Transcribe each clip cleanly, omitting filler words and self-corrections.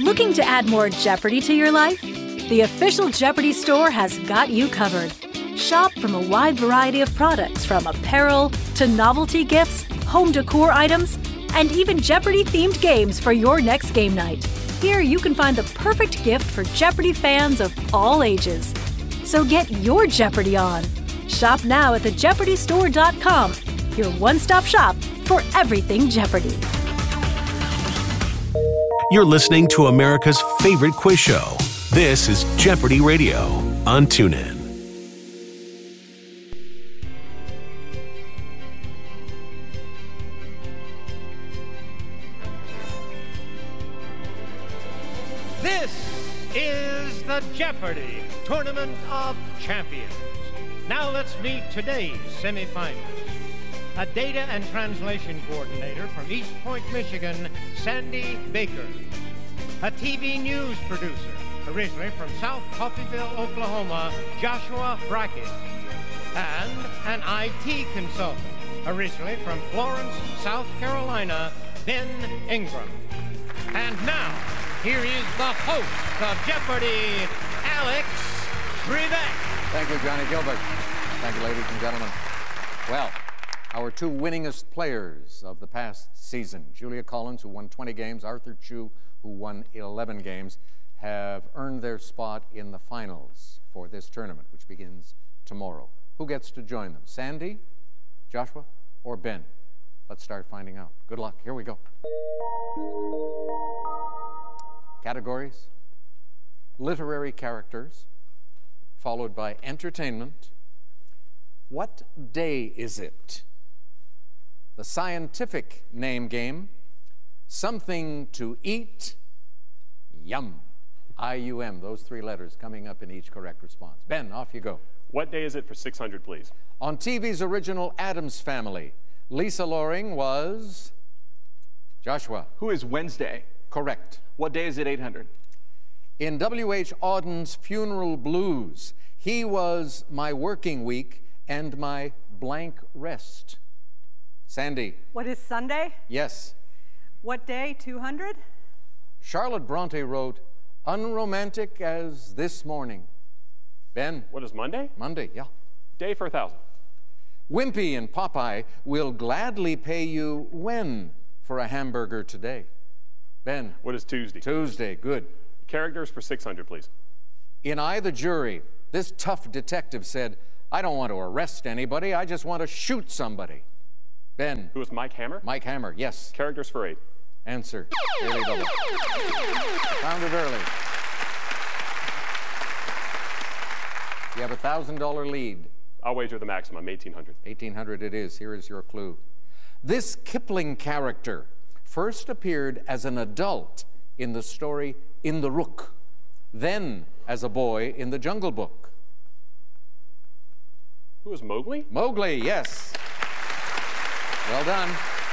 Looking to add more Jeopardy to your life? The official Jeopardy store has got you covered. Shop from a wide variety of products, from apparel to novelty gifts, home decor items, and even Jeopardy-themed games for your next game night. Here you can find the perfect gift for Jeopardy fans of all ages. So get your Jeopardy on. Shop now at thejeopardystore.com, your one-stop shop for everything Jeopardy. You're listening to America's favorite quiz show. This is Jeopardy Radio on TuneIn. This is the Jeopardy Tournament of Champions. Now let's meet today's semifinalists. A data and translation coordinator from East Point, Michigan, Sandy Baker. A TV news producer, originally from South Coffeyville, Oklahoma, Joshua Brackett. And an IT consultant, originally from Florence, South Carolina, Ben Ingram. And now, here is the host of Jeopardy, Alex Trebek. Thank you, Johnny Gilbert. Thank you, ladies and gentlemen. Well, our two winningest players of the past season, Julia Collins, who won 20 games, Arthur Chu, who won 11 games, have earned their spot in the finals for this tournament, which begins tomorrow. Who gets to join them? Sandy, Joshua, or Ben? Let's start finding out. Good luck. Here we go. Categories: literary characters, followed by entertainment. What day is it? The scientific name game, something to eat, yum. I-U-M, those three letters coming up in each correct response. Ben, off you go. What day is it for 600, please? On TV's original Addams Family, Lisa Loring was Joshua. Who is Wednesday? Correct. What day is it 800? In W.H. Auden's Funeral Blues, he was my working week and my blank rest. Sandy. What is Sunday? Yes. What day, 200? Charlotte Bronte wrote, unromantic as this morning. Ben. What is Monday? Monday, yeah. Day for 1,000. Wimpy and Popeye will gladly pay you when for a hamburger today. Ben. What is Tuesday? Tuesday, good. Characters for 600, please. In I, the Jury, this tough detective said, I don't want to arrest anybody, I just want to shoot somebody. Ben. Who is Mike Hammer? Mike Hammer, yes. Characters for 8. Answer. Early double. Found it early. You have a $1,000 lead. I'll wager the maximum, 1,800. 1,800 it is. Here is your clue. This Kipling character first appeared as an adult in the story In the Rook, then as a boy in The Jungle Book. Who is Mowgli? Mowgli, yes. Well done.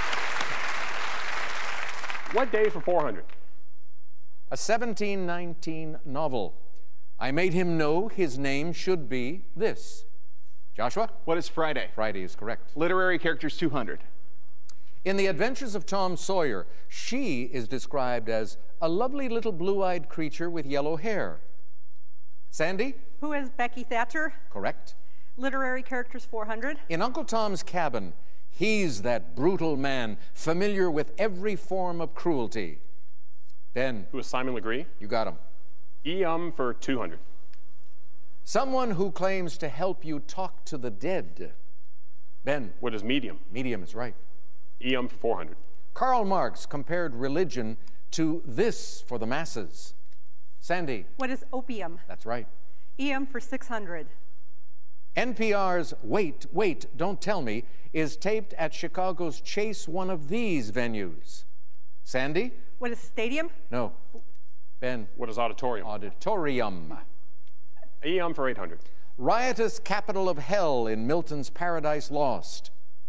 What day for 400? A 1719 novel. I made him know his name should be this. Joshua? What is Friday? Friday is correct. Literary characters 200. In The Adventures of Tom Sawyer, she is described as a lovely little blue-eyed creature with yellow hair. Sandy? Who is Becky Thatcher? Correct. Literary characters 400. In Uncle Tom's Cabin, he's that brutal man, familiar with every form of cruelty. Ben. Who is Simon Legree? You got him. For 200. Someone who claims to help you talk to the dead. Ben. What is Medium? Medium is right. For 400. Karl Marx compared religion to this for the masses. Sandy. What is opium? That's right. For 600. NPR's Wait, Wait, Don't Tell Me is taped at Chicago's Chase one of these venues. Sandy? What is stadium? No. Ben? What is auditorium? Auditorium. For 800. Riotous capital of hell in Milton's Paradise Lost.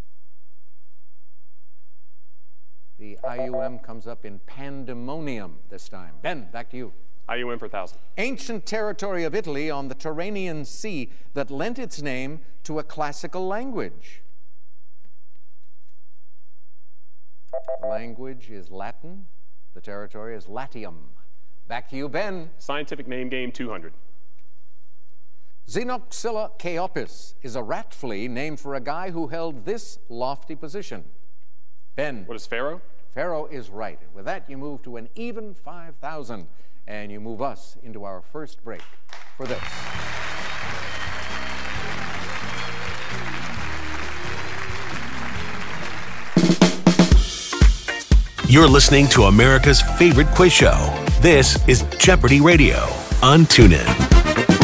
The IUM comes up in pandemonium this time. Ben, back to you. IUM for 1,000. Ancient territory of Italy on the Tyrrhenian Sea that lent its name to a classical language. The language is Latin. The territory is Latium. Back to you, Ben. Scientific name game 200. Xenoxilla chaopis is a rat flea named for a guy who held this lofty position. Ben. What is Pharaoh? Pharaoh is right. And with that, you move to an even 5,000, and you move us into our first break for this. You're listening to America's favorite quiz show. This is Jeopardy Radio on TuneIn.